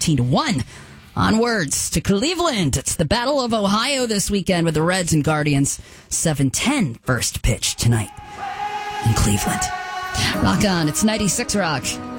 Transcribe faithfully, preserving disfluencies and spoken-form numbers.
fifteen to one. Onwards to Cleveland. It's the Battle of Ohio this weekend with the Reds and Guardians. seven ten first pitch tonight in Cleveland. Rock on. It's ninety-six Rock.